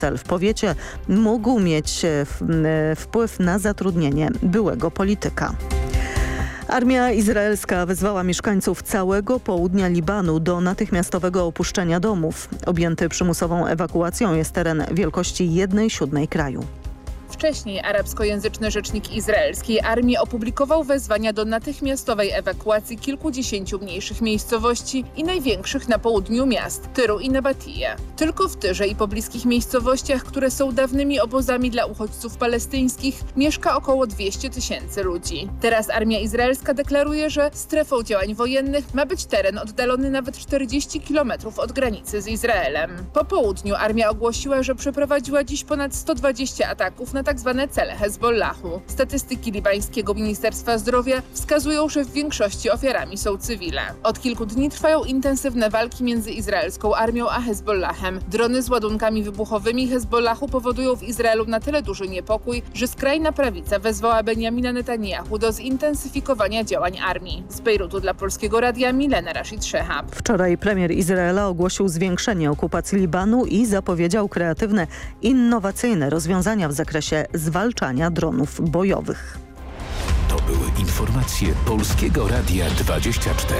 cel w powiecie mógł mieć wpływ na zatrudnienie byłego polityka. Armia izraelska wezwała mieszkańców całego południa Libanu do natychmiastowego opuszczenia domów. Objęty przymusową ewakuacją jest teren wielkości 1/7 kraju. Wcześniej arabskojęzyczny rzecznik izraelskiej armii opublikował wezwania do natychmiastowej ewakuacji kilkudziesięciu mniejszych miejscowości i największych na południu miast Tyru i Nabatije. Tylko w Tyrze i pobliskich miejscowościach, które są dawnymi obozami dla uchodźców palestyńskich, mieszka około 200 000 ludzi. Teraz armia izraelska deklaruje, że strefą działań wojennych ma być teren oddalony nawet 40 km od granicy z Izraelem. Po południu armia ogłosiła, że przeprowadziła dziś ponad 120 ataków na tzw. cele Hezbollahu. Statystyki libańskiego Ministerstwa Zdrowia wskazują, że w większości ofiarami są cywile. Od kilku dni trwają intensywne walki między izraelską armią a Hezbollahem. Drony z ładunkami wybuchowymi Hezbollahu powodują w Izraelu na tyle duży niepokój, że skrajna prawica wezwała Benjamina Netanyahu do zintensyfikowania działań armii. Z Bejrutu dla Polskiego Radia Milena Rashid Shehab. Wczoraj premier Izraela ogłosił zwiększenie okupacji Libanu i zapowiedział kreatywne, innowacyjne rozwiązania w zakresie zwalczania dronów bojowych. To były informacje Polskiego Radia 24.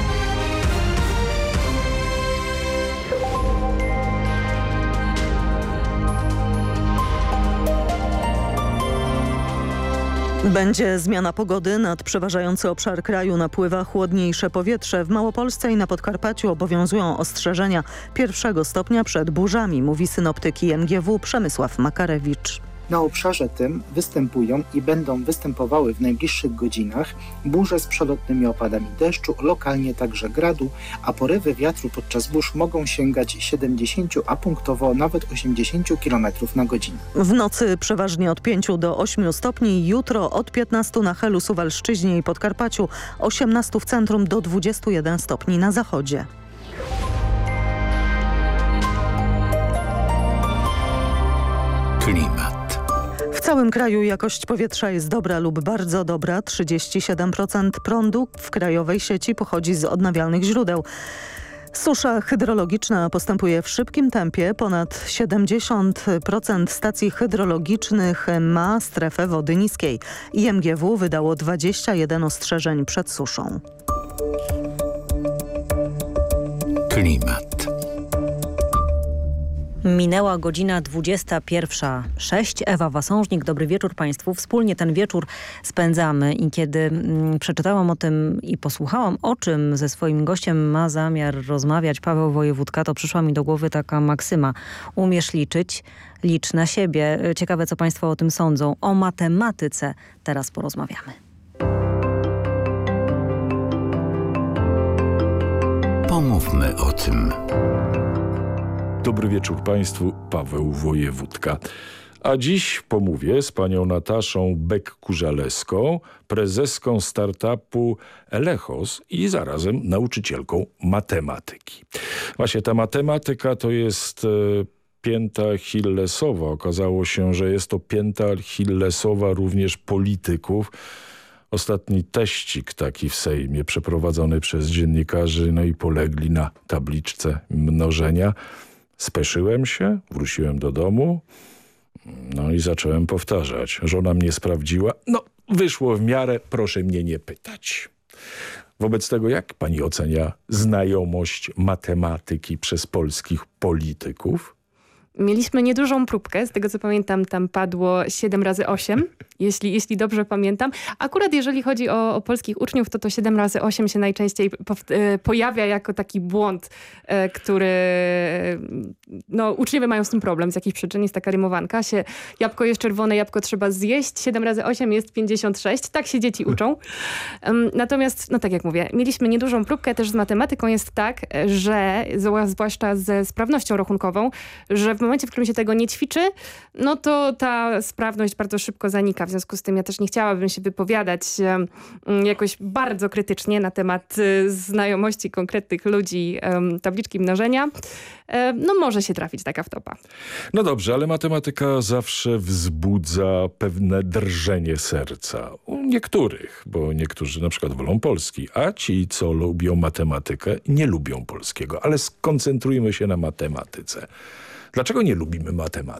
Będzie zmiana pogody. Nad przeważający obszar kraju napływa chłodniejsze powietrze. W Małopolsce i na Podkarpaciu obowiązują ostrzeżenia 1. stopnia przed burzami, mówi synoptyk IMGW Przemysław Makarewicz. Na obszarze tym występują i będą występowały w najbliższych godzinach burze z przelotnymi opadami deszczu, lokalnie także gradu, a porywy wiatru podczas burz mogą sięgać 70, a punktowo nawet 80 km na godzinę. W nocy przeważnie od 5 do 8 stopni, jutro od 15 na Helu, Suwalszczyźnie i Podkarpaciu, 18 w centrum do 21 stopni na zachodzie. Klimat. W całym kraju jakość powietrza jest dobra lub bardzo dobra. 37% prądu w krajowej sieci pochodzi z odnawialnych źródeł. Susza hydrologiczna postępuje w szybkim tempie. Ponad 70% stacji hydrologicznych ma strefę wody niskiej. IMGW wydało 21 ostrzeżeń przed suszą. Klimat. Minęła godzina 21:06. Ewa Wasążnik, dobry wieczór Państwu. Wspólnie ten wieczór spędzamy i kiedy przeczytałam o tym i posłuchałam, o czym ze swoim gościem ma zamiar rozmawiać Paweł Wojewódka, to przyszła mi do głowy taka maksyma: umiesz liczyć, licz na siebie. Ciekawe, co Państwo o tym sądzą. O matematyce teraz porozmawiamy. Pomówmy o tym. Dobry wieczór Państwu, Paweł Wojewódka. A dziś pomówię z panią Nataszą Bek-Kurzaleską, prezeską startupu Elechos i zarazem nauczycielką matematyki. Właśnie ta matematyka to jest pięta achillesowa. Okazało się, że jest to pięta achillesowa również polityków. Ostatni teścik taki w Sejmie przeprowadzony przez dziennikarzy, no i polegli na tabliczce mnożenia. Speszyłem się, wróciłem do domu, no i zacząłem powtarzać. Żona mnie sprawdziła. No, wyszło w miarę, proszę mnie nie pytać. Wobec tego, jak pani ocenia znajomość matematyki przez polskich polityków? Mieliśmy niedużą próbkę, z tego co pamiętam tam padło 7 razy 8, jeśli dobrze pamiętam. Akurat jeżeli chodzi o polskich uczniów, to 7 razy 8 się najczęściej pojawia jako taki błąd, który uczniowie mają z tym problem z jakichś przyczyn. Jest taka rymowanka, jabłko jest czerwone, jabłko trzeba zjeść, 7 razy 8 jest 56, tak się dzieci uczą. Natomiast, tak jak mówię, mieliśmy niedużą próbkę, też z matematyką jest tak, że zwłaszcza ze sprawnością rachunkową, że w momencie, w którym się tego nie ćwiczy, no to ta sprawność bardzo szybko zanika. W związku z tym ja też nie chciałabym się wypowiadać jakoś bardzo krytycznie na temat znajomości konkretnych ludzi tabliczki mnożenia. Może się trafić taka wtopa. No dobrze, ale matematyka zawsze wzbudza pewne drżenie serca. U niektórych, bo niektórzy na przykład wolą Polski, a ci, co lubią matematykę, nie lubią polskiego. Ale skoncentrujmy się na matematyce. Dlaczego nie lubimy matematyki?